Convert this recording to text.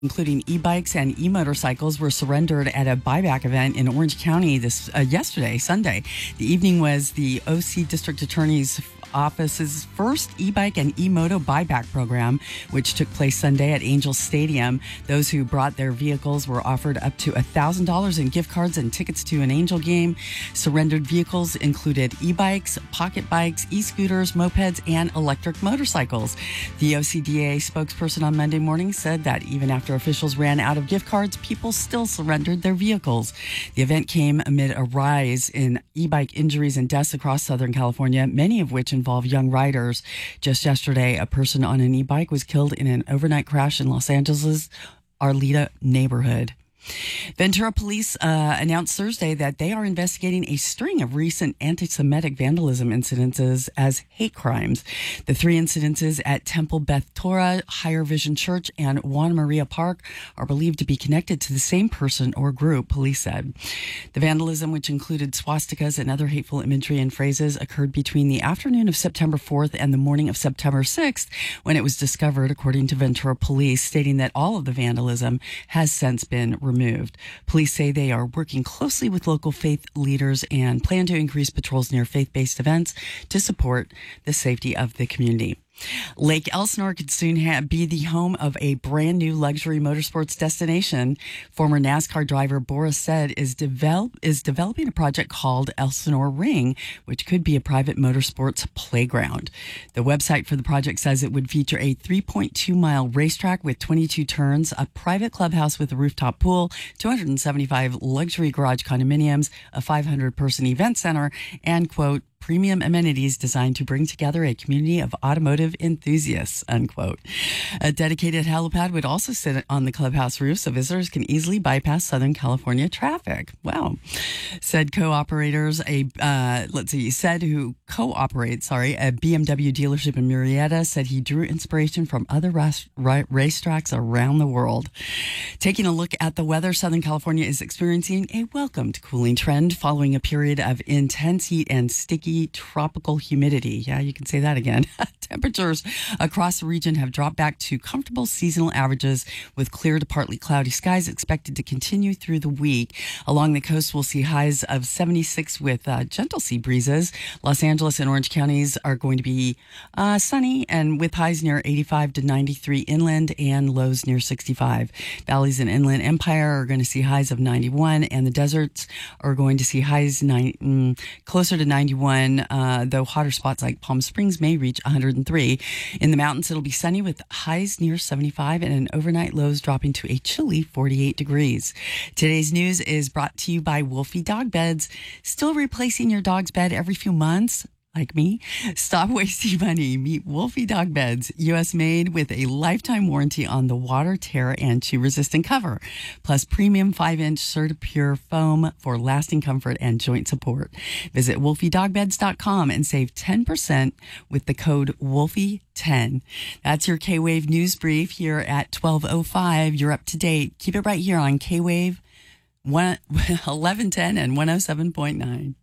including e-bikes and e-motorcycles, were surrendered at a buyback event in Orange County yesterday, Sunday. The evening was the OC District Attorney's Office's first e-bike and e-moto buyback program, which took place Sunday at Angel Stadium. Those who brought their vehicles were offered up to $1,000 in gift cards and tickets to an Angel game. Surrendered vehicles included e-bikes, pocket bikes, e-scooters, mopeds, and electric motorcycles. The OCDA spokesperson on Monday morning said that even after officials ran out of gift cards, people still surrendered their vehicles. The event came amid a rise in e-bike injuries and deaths across Southern California, many of which involve young riders. Just yesterday, a person on an e-bike was killed in an overnight crash in Los Angeles' Arleta neighborhood. Ventura police announced Thursday that they are investigating a string of recent anti-Semitic vandalism incidences as hate crimes. The three incidences at Temple Beth Torah, Higher Vision Church, and Juan Maria Park are believed to be connected to the same person or group, police said. The vandalism, which included swastikas and other hateful imagery and phrases, occurred between the afternoon of September 4th and the morning of September 6th, when it was discovered, according to Ventura police, stating that all of the vandalism has since been removed. Police say they are working closely with local faith leaders and plan to increase patrols near faith-based events to support the safety of the community. Lake Elsinore could soon be the home of a brand new luxury motorsports destination. Former NASCAR driver Boris Said is developing a project called Elsinore Ring, which could be a private motorsports playground. The website for the project says it would feature a 3.2-mile racetrack with 22 turns, a private clubhouse with a rooftop pool, 275 luxury garage condominiums, a 500-person event center, and, quote, premium amenities designed to bring together a community of automotive enthusiasts, unquote. A dedicated helipad would also sit on the clubhouse roof so visitors can easily bypass Southern California traffic. Wow. Said who cooperates, a BMW dealership in Murrieta, said he drew inspiration from other racetracks around the world. Taking a look at the weather, Southern California is experiencing a welcomed cooling trend following a period of intense heat and sticky tropical humidity. Yeah, you can say that again. Temperatures across the region have dropped back to comfortable seasonal averages, with clear to partly cloudy skies expected to continue through the week. Along the coast, we'll see highs of 76 with gentle sea breezes. Los Angeles and Orange counties are going to be sunny and with highs near 85 to 93 inland and lows near 65. Valleys and Inland Empire are going to see highs of 91, and the deserts are going to see highs closer to 91. Though hotter spots like Palm Springs may reach 103. In the mountains, it'll be sunny with highs near 75 and an overnight lows dropping to a chilly 48 degrees. Today's news is brought to you by Wolfie Dog Beds. Still replacing your dog's bed every few months? Like me? Stop wasting money. Meet Wolfie Dog Beds, U.S. made with a lifetime warranty on the water, tear, and chew-resistant cover, plus premium 5-inch CertaPure foam for lasting comfort and joint support. Visit wolfiedogbeds.com and save 10% with the code WOLFIE10. That's your K-Wave News Brief here at 12:05. You're up to date. Keep it right here on K-Wave 1110 and 107.9.